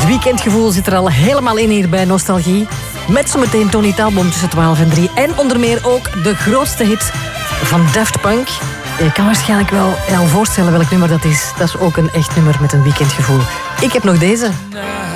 Het weekendgevoel zit er al helemaal in hier bij Nostalgie. Met zometeen Tony Talbom tussen 12 en 3. En onder meer ook de grootste hit van Daft Punk. Je kan waarschijnlijk wel voorstellen welk nummer dat is. Dat is ook een echt nummer met een weekendgevoel. Ik heb nog deze.